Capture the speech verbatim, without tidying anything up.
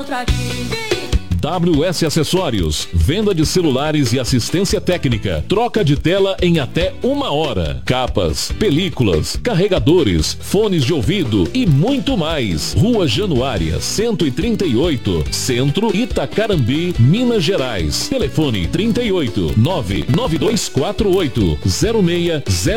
contra ti. W S Acessórios, venda de celulares e assistência técnica, troca de tela em até uma hora, capas, películas, carregadores, fones de ouvido e muito mais. Rua Januária, cento e trinta e oito, Centro, Itacarambi, Minas Gerais. Telefone trinta e oito, nove nove dois quatro oito, zero seis zero